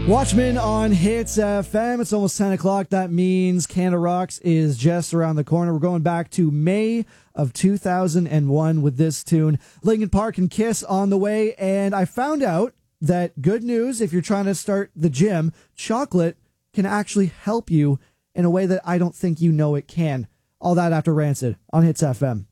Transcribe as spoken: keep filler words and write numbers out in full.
Watchmen on Hits F M. It's almost ten o'clock. That means Canada Rocks is just around the corner. We're going back to May of two thousand one with this tune. Linkin Park and Kiss on the way. And I found out that good news, if you're trying to start the gym, chocolate can actually help you in a way that I don't think you know it can. All that after Rancid on Hits F M.